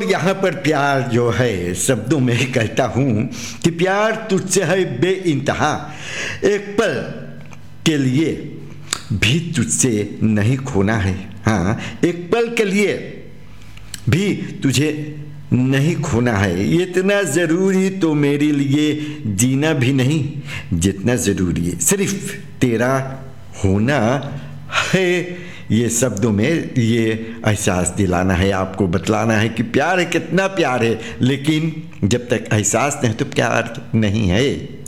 यहाँ पर प्यार जो है शब्दों में कहता हूँ कि प्यार तुझसे है बेइंतहा, एक पल के लिए भी तुझसे नहीं खोना है। हाँ, एक पल के लिए भी तुझे नहीं खोना है। इतना ज़रूरी तो मेरे लिए जीना भी नहीं जितना ज़रूरी है सिर्फ तेरा होना है। ये शब्दों में ये एहसास दिलाना है, आपको बतलाना है कि प्यार है, कितना प्यार है, लेकिन जब तक एहसास नहीं तो प्यार नहीं है।